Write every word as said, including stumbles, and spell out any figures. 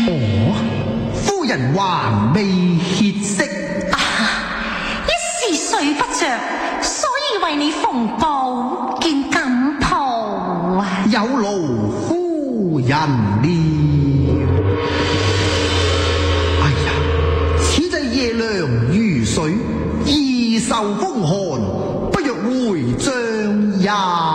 哦，夫人還未歇息啊，一時睡不着，所以為你縫布件錦袍啊。 有勞夫人了。哎呀，此際夜涼如水，易受風寒，不若回帳也。